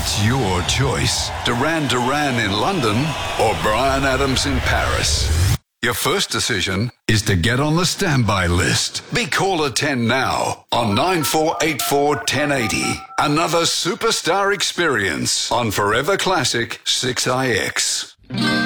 It's your choice. Duran Duran in London or Bryan Adams in Paris. Your first decision is to get on the standby list. Be caller 10 now on 9484 1080. Another superstar experience on Forever Classic 6IX.